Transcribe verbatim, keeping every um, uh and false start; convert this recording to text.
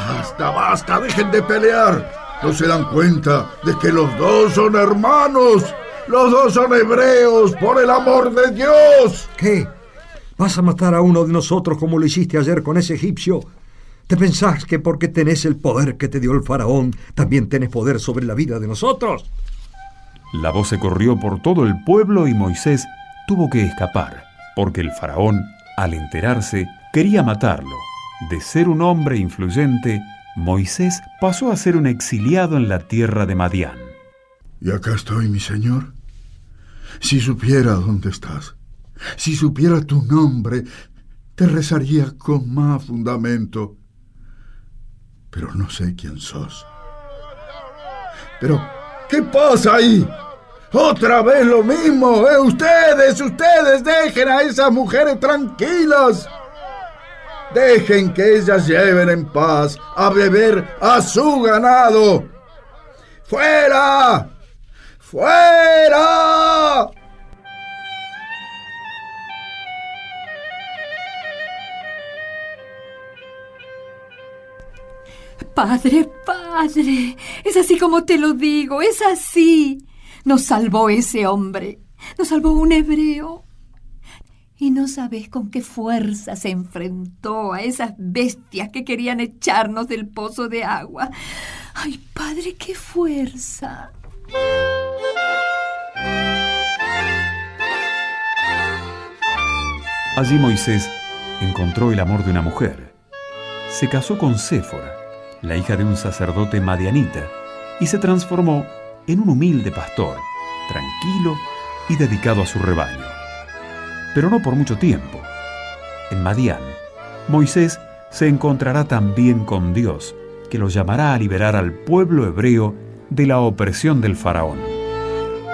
Basta, basta, dejen de pelear. ¿No se dan cuenta de que los dos son hermanos? Los dos son hebreos, por el amor de Dios. ¿Qué? ¿Vas a matar a uno de nosotros como lo hiciste ayer con ese egipcio? ¿Te pensás que porque tenés el poder que te dio el faraón, también tenés poder sobre la vida de nosotros? La voz se corrió por todo el pueblo y Moisés tuvo que escapar, porque el faraón, al enterarse, quería matarlo. De ser un hombre influyente, Moisés pasó a ser un exiliado en la tierra de Madián. Y acá estoy, mi señor. Si supiera dónde estás, si supiera tu nombre, te rezaría con más fundamento. Pero no sé quién sos. Pero, ¿qué pasa ahí? ¡Otra vez lo mismo! ¿Eh? ¡Ustedes, ustedes! ¡Dejen a esas mujeres tranquilas! ¡Dejen que ellas lleven en paz a beber a su ganado! ¡Fuera! ¡Fuera! Padre, padre, es así como te lo digo, es así. Nos salvó ese hombre, nos salvó un hebreo. Y no sabes con qué fuerza se enfrentó a esas bestias que querían echarnos del pozo de agua. ¡Ay, padre, qué fuerza! Allí Moisés encontró el amor de una mujer. Se casó con Séfora, la hija de un sacerdote madianita, y se transformó en un humilde pastor, tranquilo y dedicado a su rebaño. Pero no por mucho tiempo. En Madián, Moisés se encontrará también con Dios, que lo llamará a liberar al pueblo hebreo de la opresión del faraón.